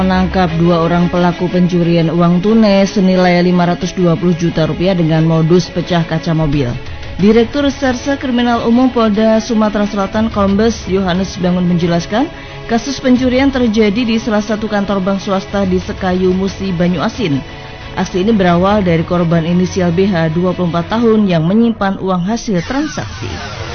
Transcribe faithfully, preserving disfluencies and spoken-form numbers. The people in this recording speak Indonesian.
Menangkap dua orang pelaku pencurian uang tunai senilai lima ratus dua puluh juta rupiah dengan modus pecah kaca mobil. Direktur Reserse Kriminal Umum Polda Sumatera Selatan Kombes Yohanes Bangun menjelaskan, kasus pencurian terjadi di salah satu kantor bank swasta di Sekayu Musi, Banyuasin. Aksi ini berawal dari korban inisial B H dua puluh empat tahun yang menyimpan uang hasil transaksi.